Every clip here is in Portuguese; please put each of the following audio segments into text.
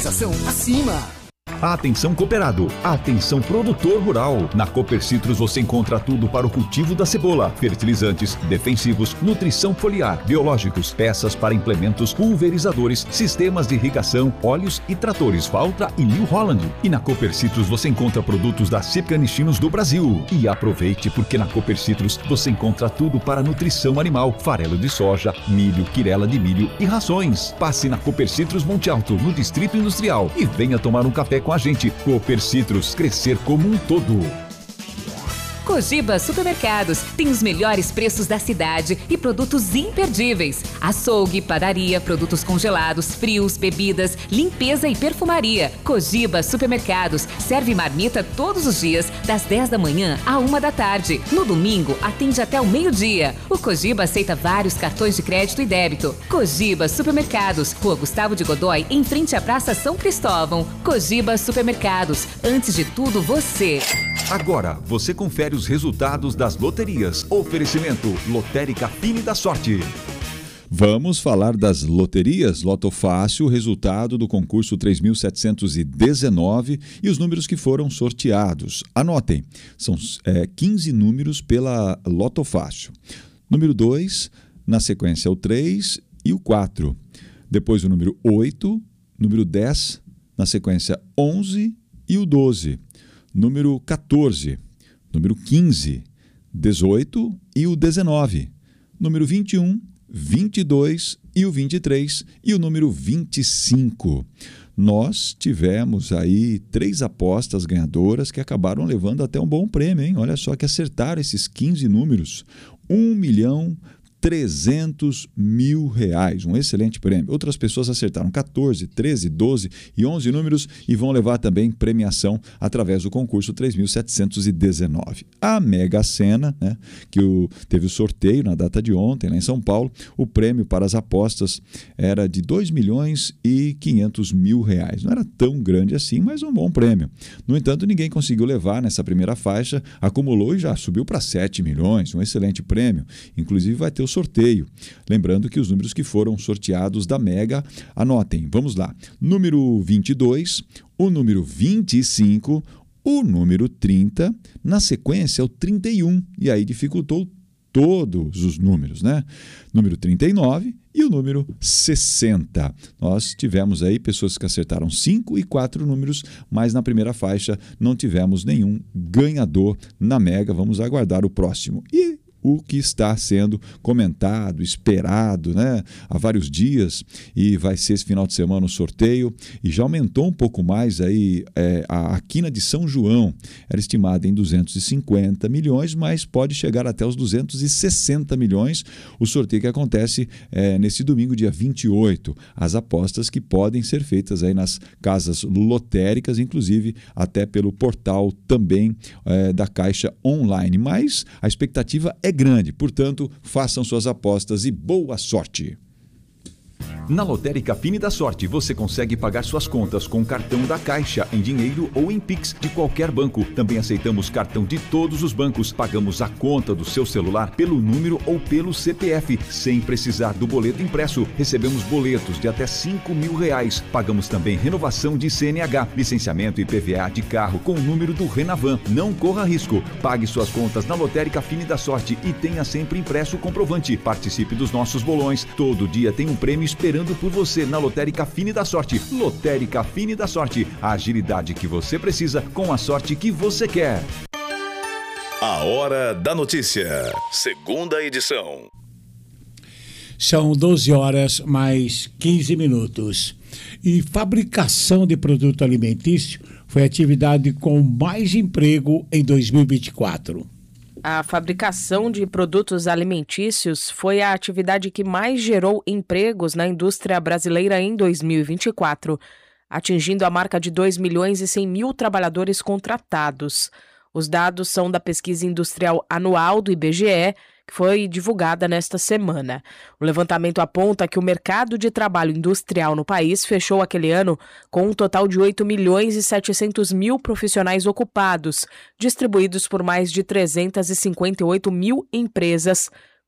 Comercialização acima. Atenção cooperado, atenção produtor rural. Na Cooper Citrus você encontra tudo para o cultivo da cebola: fertilizantes, defensivos, nutrição foliar, biológicos, peças para implementos, pulverizadores, sistemas de irrigação, óleos e tratores Valtra e New Holland. E na Cooper Citrus você encontra produtos da Canichinos do Brasil. E aproveite, porque na Cooper Citrus você encontra tudo para nutrição animal: farelo de soja, milho, quirela de milho e rações. Passe na Cooper Citrus Monte Alto, no Distrito Industrial, e venha tomar um café com a gente. Cooper Citrus, crescer como um todo. Cogiba Supermercados tem os melhores preços da cidade e produtos imperdíveis. Açougue, padaria, produtos congelados, frios, bebidas, limpeza e perfumaria. Cogiba Supermercados serve marmita todos os dias, das 10 da manhã à 1 da tarde. No domingo, atende até o meio-dia. O Cogiba aceita vários cartões de crédito e débito. Cogiba Supermercados, Rua Gustavo de Godoy, em frente à Praça São Cristóvão. Cogiba Supermercados, antes de tudo você. Agora, você confere os resultados das loterias. Oferecimento Lotérica Fine da Sorte. Vamos falar das loterias. Loto Fácil, resultado do concurso 3.719 e os números que foram sorteados. Anotem, são 15 números pela Loto Fácil. Número 2, na sequência o 3 e o 4. Depois o número 8, número 10, na sequência 11 e o 12. Número 14, número 15, 18 e o 19, número 21, 22 e o 23 e o número 25. Nós tivemos aí 3 apostas ganhadoras que acabaram levando até um bom prêmio, hein? Olha só que acertaram esses 15 números, R$1.300.000, um excelente prêmio. Outras pessoas acertaram 14, 13, 12 e 11 números e vão levar também premiação através do concurso 3.719. A Mega Sena, né, que teve o sorteio na data de ontem, lá em São Paulo, o prêmio para as apostas era de R$2.500.000. Não era tão grande assim, mas um bom prêmio. No entanto, ninguém conseguiu levar nessa primeira faixa, acumulou e já subiu para 7 milhões, um excelente prêmio. Inclusive vai ter o sorteio. Lembrando que os números que foram sorteados da Mega, anotem, vamos lá. Número 22, o número 25, o número 30, na sequência o 31, e aí dificultou todos os números, né? Número 39 e o número 60. Nós tivemos aí pessoas que acertaram 5 e 4 números, mas na primeira faixa não tivemos nenhum ganhador na Mega. Vamos aguardar o próximo. E o que está sendo comentado, esperado, né, há vários dias, e vai ser esse final de semana o sorteio, e já aumentou um pouco mais aí a quina de São João, era estimada em 250 milhões, mas pode chegar até os 260 milhões, o sorteio que acontece nesse domingo, dia 28, as apostas que podem ser feitas aí nas casas lotéricas, inclusive até pelo portal também da Caixa Online, mas a expectativa é grande, portanto, façam suas apostas e boa sorte! Na Lotérica Fine da Sorte, você consegue pagar suas contas com cartão da Caixa, em dinheiro ou em Pix de qualquer banco. Também aceitamos cartão de todos os bancos. Pagamos a conta do seu celular pelo número ou pelo CPF, sem precisar do boleto impresso. Recebemos boletos de até R$5.000. Pagamos também renovação de CNH, licenciamento e PVA de carro com o número do Renavan. Não corra risco. Pague suas contas na Lotérica Fine da Sorte e tenha sempre impresso o comprovante. Participe dos nossos bolões. Todo dia tem um prêmio esperando por você na Lotérica Fine da Sorte. Lotérica Fine da Sorte. A agilidade que você precisa com a sorte que você quer. A Hora da Notícia. Segunda edição. São 12 horas mais 15 minutos. E fabricação de produto alimentício foi a atividade com mais emprego em 2024. A fabricação de produtos alimentícios foi a atividade que mais gerou empregos na indústria brasileira em 2024, atingindo a marca de 2.100.000 trabalhadores contratados. Os dados são da pesquisa industrial anual do IBGE, que foi divulgada nesta semana. O levantamento aponta que o mercado de trabalho industrial no país fechou aquele ano com um total de 8.700.000 profissionais ocupados, distribuídos por mais de 358 mil empresas,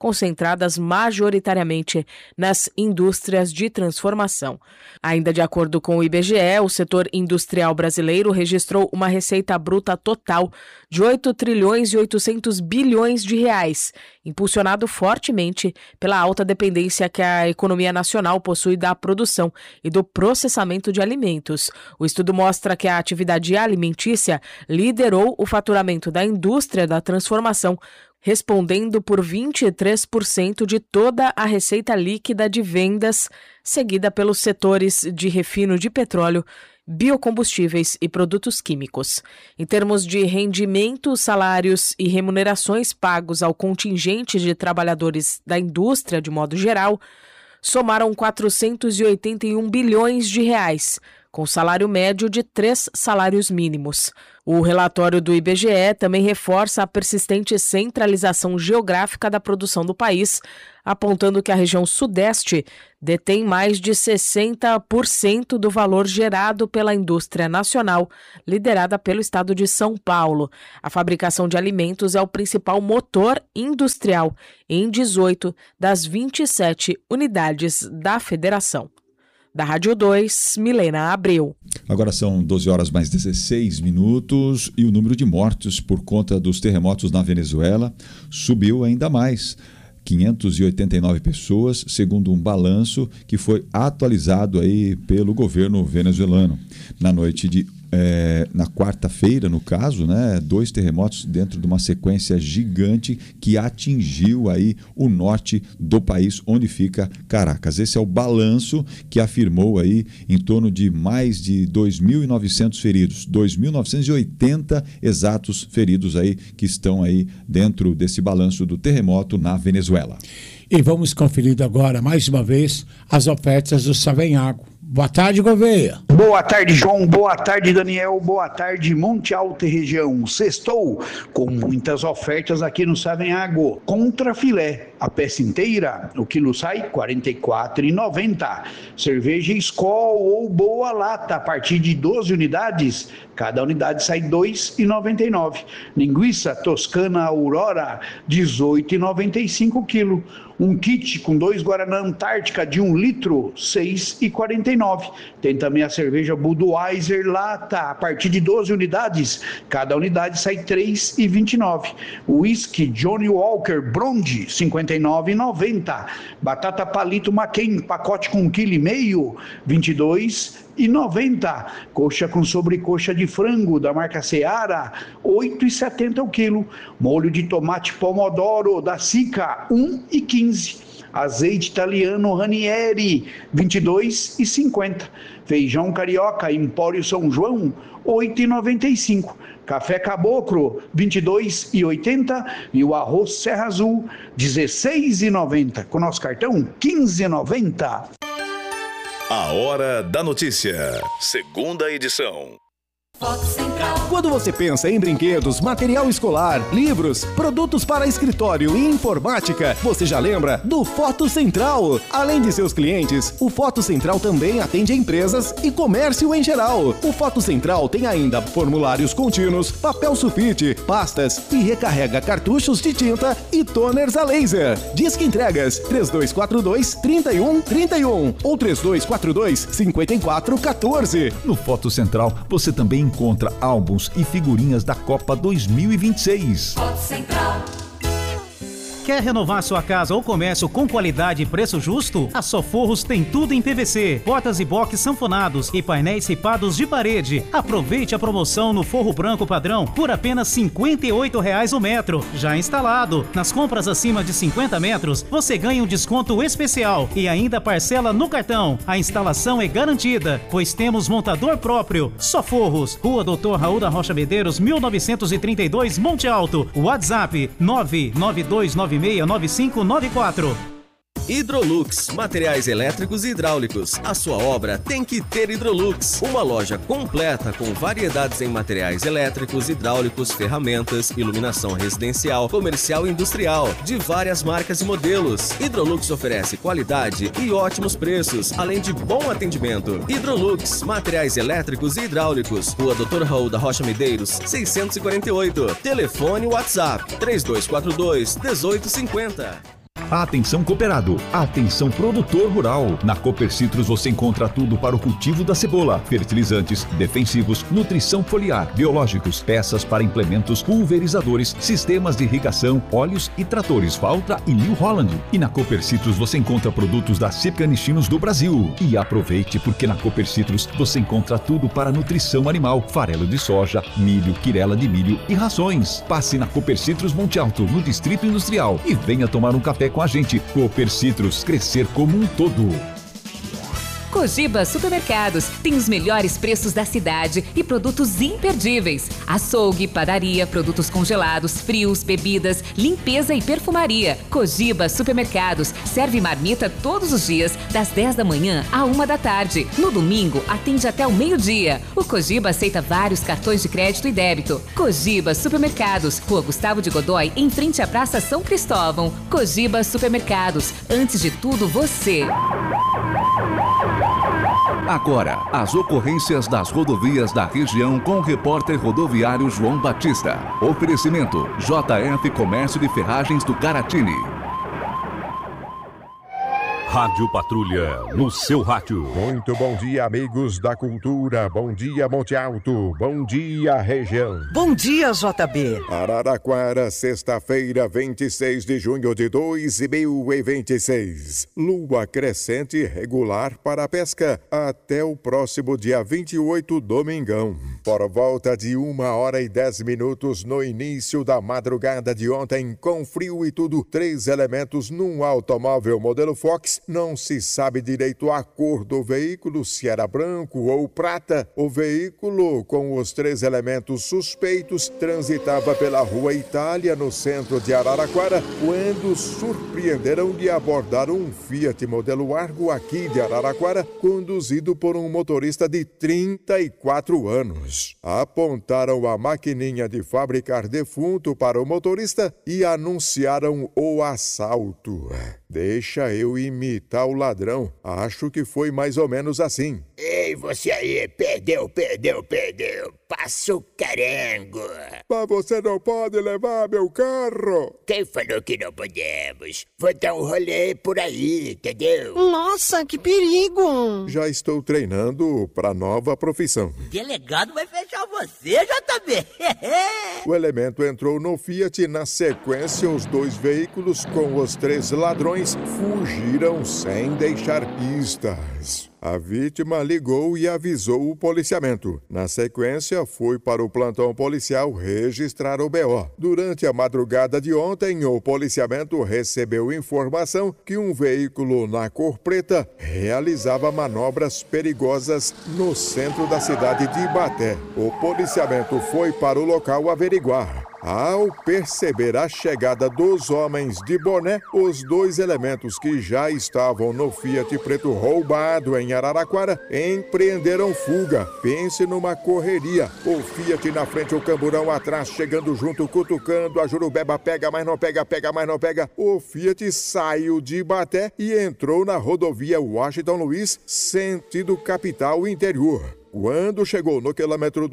concentradas majoritariamente nas indústrias de transformação. Ainda de acordo com o IBGE, o setor industrial brasileiro registrou uma receita bruta total de 8 trilhões e 800 bilhões de reais, impulsionado fortemente pela alta dependência que a economia nacional possui da produção e do processamento de alimentos. O estudo mostra que a atividade alimentícia liderou o faturamento da indústria da transformação, respondendo por 23% de toda a receita líquida de vendas, seguida pelos setores de refino de petróleo, biocombustíveis e produtos químicos. Em termos de rendimento, salários e remunerações pagos ao contingente de trabalhadores da indústria de modo geral, somaram 481 bilhões de reais, com salário médio de 3 salários mínimos. O relatório do IBGE também reforça a persistente centralização geográfica da produção do país, apontando que a região sudeste detém mais de 60% do valor gerado pela indústria nacional, liderada pelo estado de São Paulo. A fabricação de alimentos é o principal motor industrial em 18 das 27 unidades da federação. Da Rádio 2, Milena Abreu. Agora são 12 horas mais 16 minutos e o número de mortos por conta dos terremotos na Venezuela subiu ainda mais. 589 pessoas, segundo um balanço que foi atualizado aí pelo governo venezuelano. Na quarta-feira, no caso, 2 terremotos dentro de uma sequência gigante que atingiu aí o norte do país, onde fica Caracas. Esse é o balanço que afirmou aí em torno de mais de 2.900 feridos, 2.980 exatos feridos aí que estão aí dentro desse balanço do terremoto na Venezuela. E vamos conferir agora, mais uma vez, as ofertas do Savenhago. Boa tarde, Gouveia. Boa tarde, João. Boa tarde, Daniel. Boa tarde, Monte Alto e região. Sextou com muitas ofertas aqui no Savenhago. Contra filé, a peça inteira, o quilo sai R$ 44,90. Cerveja Skol ou Boa Lata, a partir de 12 unidades, cada unidade sai R$ 2,99. Linguiça Toscana Aurora, R$ 18,95 o quilo. Um kit com 2 Guaraná Antártica de 1 litro, R$ 6,49. Tem também a cerveja Budweiser Lata, a partir de 12 unidades, cada unidade sai R$ 3,29. Whisky Johnny Walker Blonde, R$ 59,90. Batata Palito McCain, pacote com 1,5 kg, R$ 22,90. Coxa com sobrecoxa de frango da marca Seara, R$ 8,70 o quilo. Molho de tomate pomodoro da Sica, R$ 1,15. Azeite italiano Ranieri, R$ 22,50. Feijão carioca Empório São João, R$ 8,95. Café Caboclo, R$ 22,80. E o arroz Serra Azul, R$ 16,90. Com nosso cartão, R$ 15,90. A Hora da Notícia, segunda edição. Quando você pensa em brinquedos, material escolar, livros, produtos para escritório e informática, você já lembra do Foto Central. Além de seus clientes, o Foto Central também atende empresas e comércio em geral. O Foto Central tem ainda formulários contínuos, papel sulfite, pastas e recarrega cartuchos de tinta e toners a laser. Disque entregas 3242-3131 ou 3242-5414. No Foto Central, você também encontra álbuns e figurinhas da Copa 2026. Foto Central. Quer renovar sua casa ou comércio com qualidade e preço justo? A Soforros tem tudo em PVC, portas e box sanfonados e painéis ripados de parede. Aproveite a promoção no forro branco padrão por apenas R$ 58,00 o metro, já instalado. Nas compras acima de 50 metros, você ganha um desconto especial e ainda parcela no cartão. A instalação é garantida, pois temos montador próprio. Soforros, Rua Dr. Raul da Rocha Medeiros, 1932, Monte Alto. WhatsApp 992969594. Hidrolux, materiais elétricos e hidráulicos. A sua obra tem que ter Hidrolux. Uma loja completa com variedades em materiais elétricos, hidráulicos, ferramentas, iluminação residencial, comercial e industrial, de várias marcas e modelos. Hidrolux oferece qualidade e ótimos preços, além de bom atendimento. Hidrolux, materiais elétricos e hidráulicos. Rua Dr. Raul da Rocha Medeiros, 648. Telefone WhatsApp 3242-1850. Atenção cooperado, atenção produtor rural. Na Copercitros você encontra tudo para o cultivo da cebola, fertilizantes, defensivos, nutrição foliar, biológicos, peças para implementos, pulverizadores, sistemas de irrigação, óleos e tratores Valtra e New Holland. E na Copercitros você encontra produtos da Cipcanichinos do Brasil. E aproveite porque na Copercitros você encontra tudo para nutrição animal, farelo de soja, milho, quirela de milho e rações. Passe na Copercitros Monte Alto, no Distrito Industrial, e venha tomar um café com a gente. Copercitros, crescer como um todo. Cogiba Supermercados tem os melhores preços da cidade e produtos imperdíveis. Açougue, padaria, produtos congelados, frios, bebidas, limpeza e perfumaria. Cogiba Supermercados serve marmita todos os dias, das 10 da manhã à 1 da tarde. No domingo, atende até o meio-dia. O Cogiba aceita vários cartões de crédito e débito. Cogiba Supermercados, Rua Gustavo de Godoy, em frente à Praça São Cristóvão. Cogiba Supermercados, antes de tudo, você. Agora, as ocorrências das rodovias da região com o repórter rodoviário João Batista. Oferecimento: JF Comércio de Ferragens do Caratini. Rádio Patrulha, no seu rádio. Muito bom dia, amigos da cultura. Bom dia, Monte Alto. Bom dia, região. Bom dia, JB. Araraquara, sexta-feira, 26 de junho de 2026. Lua crescente regular para a pesca até o próximo dia 28, domingão. Por volta de 1h10 no início da madrugada de ontem, com frio e tudo, 3 elementos num automóvel modelo Fox. Não se sabe direito a cor do veículo, se era branco ou prata. O veículo, com os 3 elementos suspeitos, transitava pela Rua Itália, no centro de Araraquara, quando surpreenderam de abordar um Fiat modelo Argo aqui de Araraquara, conduzido por um motorista de 34 anos. Apontaram a maquininha de fabricar defunto para o motorista e anunciaram o assalto. Deixa eu imitar o ladrão. Acho que foi mais ou menos assim. Ei, você aí, perdeu. Passa o carango. Mas você não pode levar meu carro. Quem falou que não podemos? Vou dar um rolê por aí, entendeu? Nossa, que perigo. Já estou treinando para nova profissão. O delegado vai fechar você, JB. O elemento entrou no Fiat e, na sequência, os 2 veículos com os 3 ladrões fugiram sem deixar pistas. A vítima ligou e avisou o policiamento. Na sequência, foi para o plantão policial registrar o BO. Durante a madrugada de ontem, o policiamento recebeu informação que um veículo na cor preta realizava manobras perigosas no centro da cidade de Ibaté. O policiamento foi para o local averiguar. Ao perceber a chegada dos homens de boné, os 2 elementos que já estavam no Fiat preto roubado em Araraquara empreenderam fuga. Pense numa correria. O Fiat na frente, o camburão atrás, chegando junto, cutucando, a jurubeba pega, mas não pega, pega, mas não pega. O Fiat saiu de Ibaté e entrou na rodovia Washington Luiz, sentido capital interior. Quando chegou no quilômetro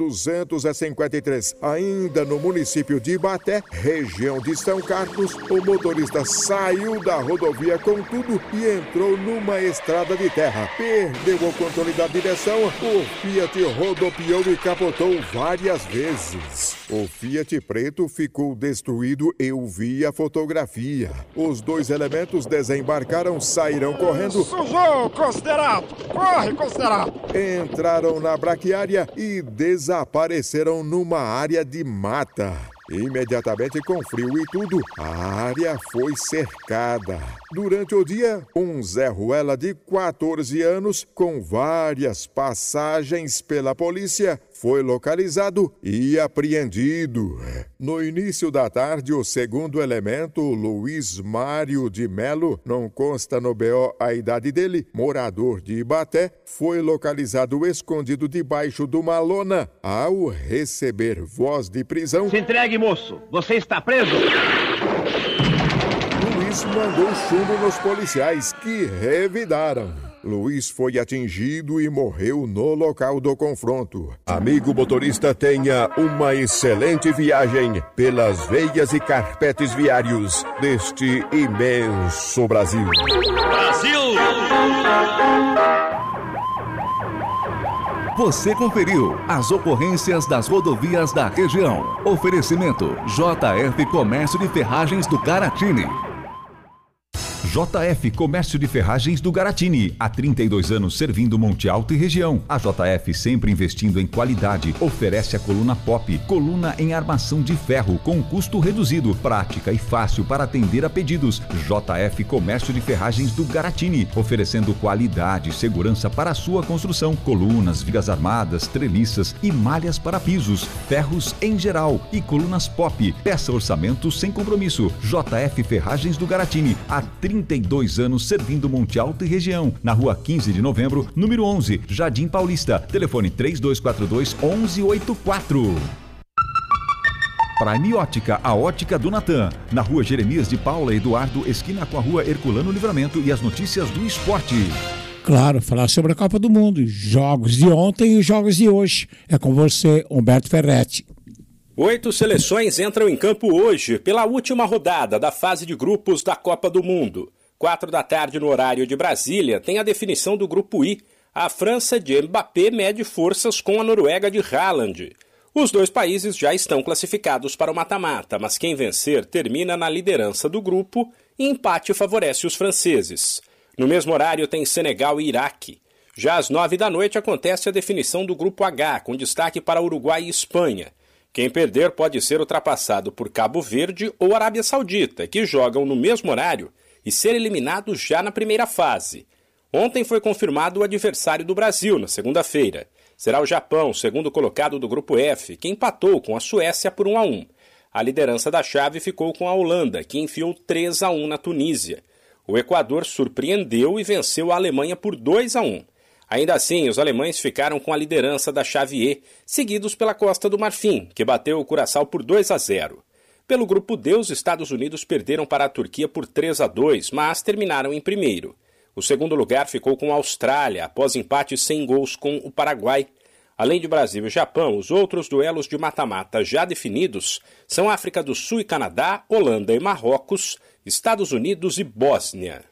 253, ainda no município de Ibaté, região de São Carlos, o motorista saiu da rodovia com tudo e entrou numa estrada de terra. Perdeu o controle da direção, o Fiat rodopiou e capotou várias vezes. O Fiat preto ficou destruído, eu vi a fotografia. Os 2 elementos desembarcaram, saíram correndo. Sujou, considerado! Corre, considerado! Entraram na braquiária e desapareceram numa área de mata. Imediatamente, com frio e tudo, a área foi cercada. Durante o dia, um Zé Ruela de 14 anos, com várias passagens pela polícia, foi localizado e apreendido. No início da tarde, o segundo elemento, Luiz Mário de Melo, não consta no BO a idade dele, morador de Ibaté, foi localizado escondido debaixo de uma lona. Ao receber voz de prisão... Se entregue, moço! Você está preso! Luiz mandou chumbo nos policiais, que revidaram. Luiz foi atingido e morreu no local do confronto. Amigo motorista, tenha uma excelente viagem pelas veias e carpetes viários deste imenso Brasil. Brasil! Você conferiu as ocorrências das rodovias da região. Oferecimento JF Comércio de Ferragens do Garatini. JF Comércio de Ferragens do Garatini, há 32 anos servindo Monte Alto e região. A JF sempre investindo em qualidade, oferece a coluna Pop, coluna em armação de ferro com custo reduzido, prática e fácil para atender a pedidos. JF Comércio de Ferragens do Garatini, oferecendo qualidade e segurança para a sua construção, colunas, vigas armadas, treliças e malhas para pisos, ferros em geral e colunas Pop. Peça orçamento sem compromisso. JF Ferragens do Garatini, há 32 anos servindo Monte Alto e região. Na rua 15 de novembro, número 11, Jardim Paulista. Telefone 3242-1184. Prime Ótica, a ótica do Natan. Na rua Jeremias de Paula Eduardo, esquina com a rua Herculano Livramento, e as notícias do esporte. Claro, falar sobre a Copa do Mundo, jogos de ontem e os jogos de hoje. É com você, Humberto Ferretti. 8 seleções entram em campo hoje pela última rodada da fase de grupos da Copa do Mundo. 4 da tarde no horário de Brasília tem a definição do grupo I. A França de Mbappé mede forças com a Noruega de Haaland. Os dois países já estão classificados para o mata-mata, mas quem vencer termina na liderança do grupo e empate favorece os franceses. No mesmo horário tem Senegal e Iraque. Já às 9 da noite acontece a definição do grupo H, com destaque para Uruguai e Espanha. Quem perder pode ser ultrapassado por Cabo Verde ou Arábia Saudita, que jogam no mesmo horário e ser eliminados já na primeira fase. Ontem foi confirmado o adversário do Brasil, na segunda-feira. Será o Japão, segundo colocado do grupo F, que empatou com a Suécia por 1-1. A liderança da chave ficou com a Holanda, que enfiou 3-1 na Tunísia. O Equador surpreendeu e venceu a Alemanha por 2-1. Ainda assim, os alemães ficaram com a liderança da chave E, seguidos pela Costa do Marfim, que bateu o Curaçao por 2-0. Pelo grupo D, os Estados Unidos perderam para a Turquia por 3-2, mas terminaram em primeiro. O segundo lugar ficou com a Austrália, após empate sem gols com o Paraguai. Além de Brasil e Japão, os outros duelos de mata-mata já definidos são África do Sul e Canadá, Holanda e Marrocos, Estados Unidos e Bósnia.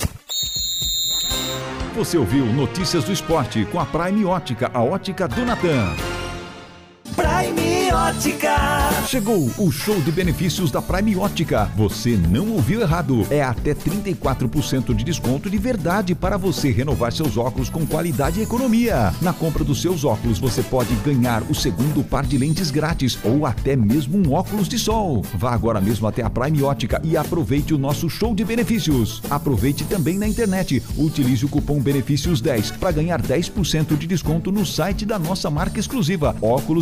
Você ouviu Notícias do Esporte com a Prime Ótica, a ótica do Natan. Prime Ótica. Chegou o show de benefícios da Prime Ótica. Você não ouviu errado. É até 34% de desconto de verdade para você renovar seus óculos com qualidade e economia. Na compra dos seus óculos, você pode ganhar o segundo par de lentes grátis ou até mesmo um óculos de sol. Vá agora mesmo até a Prime Ótica e aproveite o nosso show de benefícios. Aproveite também na internet. Utilize o cupom BENEFÍCIOS10 para ganhar 10% de desconto no site da nossa marca exclusiva,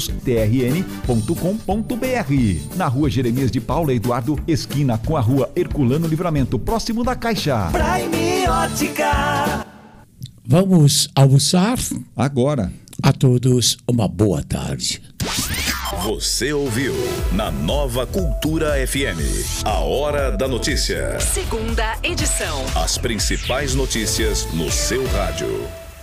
óculostrn.com.br. Na rua Jeremias de Paula Eduardo, esquina com a rua Herculano Livramento, próximo da Caixa. Prime Ótica. Vamos almoçar? Agora. A todos, uma boa tarde. Você ouviu na Nova Cultura FM, a Hora da Notícia. Segunda edição. As principais notícias no seu rádio.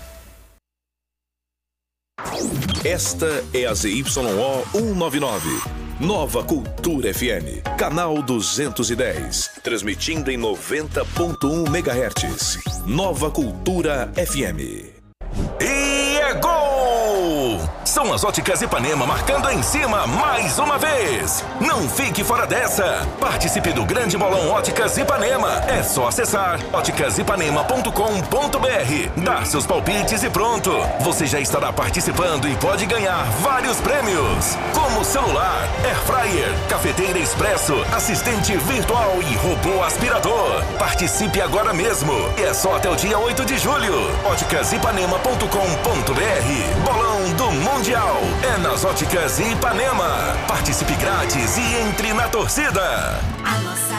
Esta é a ZYO 199, Nova Cultura FM, canal 210, transmitindo em 90.1 MHz. Nova Cultura FM. E é gol! São as Óticas Ipanema marcando em cima mais uma vez. Não fique fora dessa. Participe do grande bolão Óticas Ipanema. É só acessar óticasipanema.com.br, dar seus palpites e pronto. Você já estará participando e pode ganhar vários prêmios, como celular, air fryer, cafeteira expresso, assistente virtual e robô aspirador. Participe agora mesmo. É só até o dia 8 de julho. óticasipanema.com.br. Bolão do Mundial é nas Óticas Ipanema. Participe grátis e entre na torcida.